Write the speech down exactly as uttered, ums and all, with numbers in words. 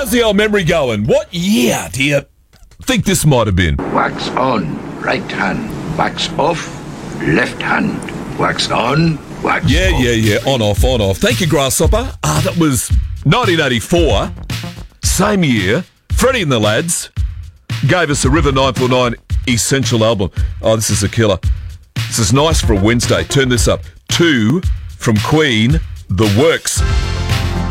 How's the old memory going? What year do you think this might have been? Wax on, right hand. Wax off, left hand. Wax on, wax Yeah, off. yeah, yeah. On, off, on, off. Thank you, Grasshopper. Ah, that was nineteen eighty-four. Same year. Freddie and the Lads gave us a River nine four nine Essential album. Oh, this is a killer. This is nice for a Wednesday. Turn this up. Two from Queen, The Works.